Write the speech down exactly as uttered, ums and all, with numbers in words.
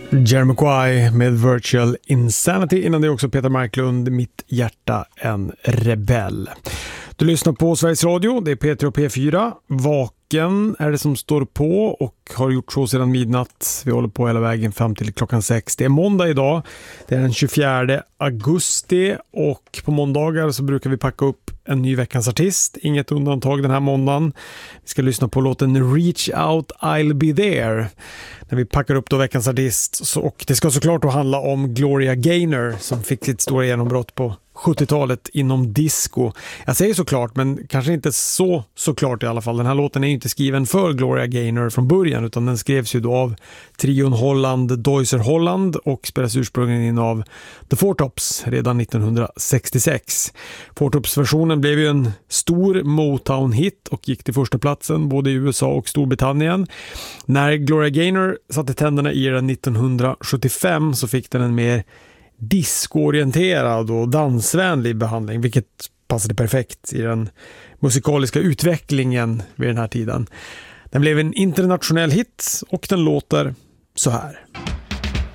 Jamiroquai med Virtual Insanity. Innan det är också Peter Marklund, Mitt hjärta en rebell. Du lyssnar på Sveriges Radio, det är P tre och P fyra. Vaken är det som står på och har gjort så sedan midnatt. Vi håller på hela vägen fram till klockan sex. Det är måndag idag, det är den tjugofjärde augusti och på måndagar så brukar vi packa upp en ny veckans artist. Inget undantag den här måndagen. Vi ska lyssna på låten Reach Out I'll Be There när vi packar upp då veckans artist. Så, och det ska såklart då handla om Gloria Gaynor som fick sitt stora genombrott på sjuttiotalet inom disco. Jag säger såklart, men kanske inte så såklart i alla fall. Den här låten är ju inte skriven för Gloria Gaynor från början, utan den skrevs ju då av trion Holland, Deutzer Holland och spelas ursprungligen in av The Four Tops redan nittonhundrasextiosex. Four Tops-versionen blev ju en stor Motown-hit och gick till första platsen både i U S A och Storbritannien. När Gloria Gaynor satte tänderna i den nittonhundrasjuttiofem så fick den en mer discoorienterad och dansvänlig behandling, vilket passade perfekt i den musikaliska utvecklingen vid den här tiden. Den blev en internationell hit och den låter så här.